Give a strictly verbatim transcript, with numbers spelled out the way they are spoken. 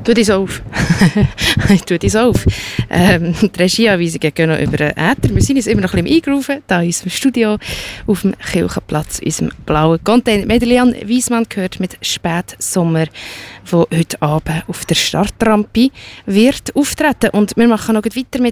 Tu dich so auf. Ich tue dich so auf. Ähm, die Regieanweisungen gehen noch über den Äther. Wir sind uns immer noch ein bisschen im Eingraufen, hier in unserem Studio auf dem Kirchenplatz, in unserem blauen Container. Madeleine Wiesmann gehört mit Spätsommer, der heute Abend auf der Startrampe wird auftreten. Und wir machen noch weiter mit